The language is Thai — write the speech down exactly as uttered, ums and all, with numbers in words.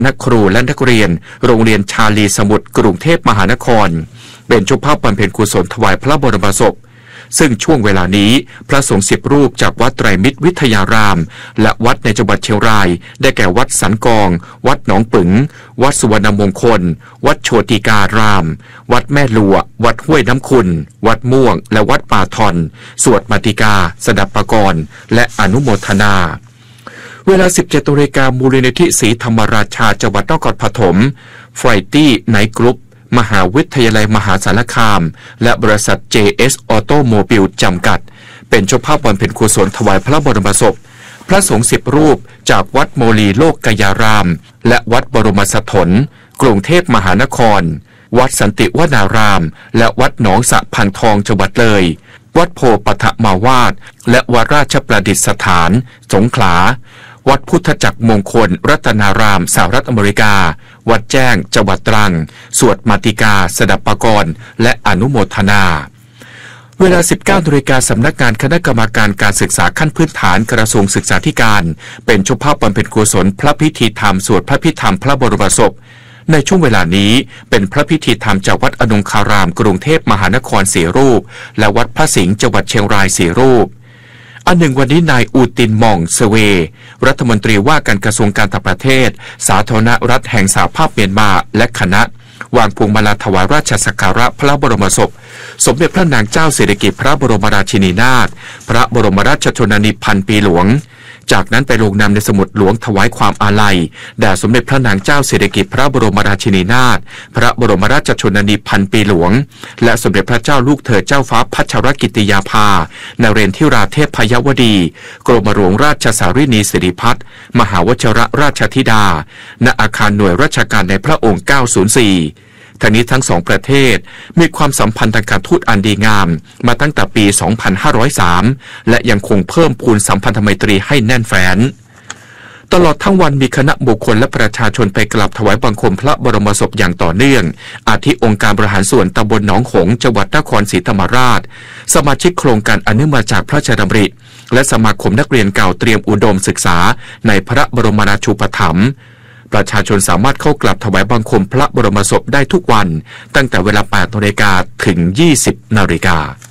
นักครูและนักเรียนโรงเรียนชาลีสมุทรกรุงเทพมหานครเป็นเจ้าภาพบำเพ็ญกุศลถวายพระบรมศพซึ่งช่วงเวลานี้พระสงฆ์สิบรูปจากวัดไตรมิตรวิทยารามและวัดในจังหวัดเชียงรายได้แก่วัดสันกองวัดหนองปึ๋งวัดสุวรรณมงคลวัดโชติการาม วัดแม่ลัววัดห้วยน้ำขุ่นวัดม่วงและวัดป่าทอนสวดมาติกาสดับปกรณ์และอนุโมทนาเวลา สิบเจ็ดนาฬิกา มูลนิธิศรีธรรมราชาจังหวัดนครปฐมไฟตี้ไนท์กรุ๊ปมหาวิทยาลัยมหาสารคามและบริษัท เจ เอส Automobile จำกัดเป็นเจ้าภาพบำเพ็ญกุศลถวายพระบรมศพพระสงฆ์สิบรูปจากวัดโมลีโลกกยารามและวัดบรมสถนกรุงเทพมหานครวัดสันติวนารามและวัดหนองสะพันทองจังหวัดเลยวัดโพปฐมาวาสและวัดราชประดิษฐานสงขลาวัดพุทธจักรมงคลรัตนารามสหรัฐอเมริกาวัดแจ้งจังหวัดตรังสวดมาติกาสดับปกรณ์และอนุโมทนาเวลา สิบเก้านาฬิกา สำนักงานคณะกรรมการการศึกษาขั้นพื้นฐานกระทรวงศึกษาธิการเป็นเจ้าภาพบำเพ็ญกุศลพระพิธีธรรมสวดพระพิธรรมพระบรมศพในช่วงเวลานี้เป็นพระพิธีธรรมจากวัดอนงคารามกรุงเทพมหานครสี่รูปและวัดพระสิงห์จังหวัดเชียงรายสี่รูปอันหนึ่งวันนี้นายอูตินมองเซเวรัฐมนตรีว่าการกระทรวงการต่างประเทศสาธารณรัฐแห่งสหภาพเมียนมาและคณะวางพวงมาลาถวายราชสักการะพระบรมศพสมเด็จพระนางเจ้าสิริกิติ์พระบรมราชินีนาถพระบรมราชชนนีพันปีหลวงจากนั้นไปลงนามในสมุดหลวงถวายความอาลัยแด่สมเด็จพระนางเจ้าสิริกิติ์พระบรมราชินีนาถพระบรมราชชนนีพันปีหลวงและสมเด็จพระเจ้าลูกเธอเจ้าฟ้าพัชรกิติยาภานเรนทิราเทพยวดีกรมหลวงราชสารินีสิริพัฒน์มหาวชิรราชธิดาณอาคารหน่วยราชการในพระองค์เก้าศูนย์สี่ทั้งนี้ทั้งสองประเทศมีความสัมพันธ์ทางการทูตอันดีงามมาตั้งแต่ปี สองพันห้าร้อยสาม และยังคงเพิ่มพูนสัมพันธไมตรีให้แน่นแฟ้นตลอดทั้งวันมีคณะบุคคลและประชาชนไปกราบถวายบังคมพระบรมศพอย่างต่อเนื่องอาทิองค์การบริหารส่วนตำบลหนองหงส์จังหวัดนครศรีธรรมราชสมาชิกโครงการอนุมาจากพระราชดำริและสมาคมนักเรียนเก่าเตรียมอุดมศึกษาในพระบรมราชูปถัมภ์ประชาชนสามารถเข้ากราบถวายบังคมพระบรมศพได้ทุกวันตั้งแต่เวลา แปดนาฬิกา ถึง ยี่สิบนาฬิกา